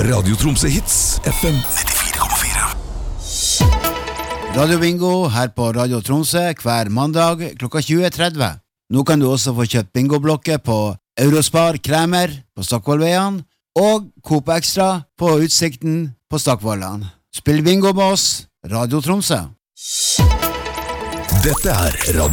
Radio Tromsø Hits, FM 94,4. Radio Bingo her på Radio Tromsø hver mandag klokka 20.30. Nå kan du også få kjøpt bingoblokker på Eurospar Kremer på Stockvollveien og Coop Extra på Utsikten på Stockvollan. Spill bingo med oss, Radio Tromsø. Dette er Radio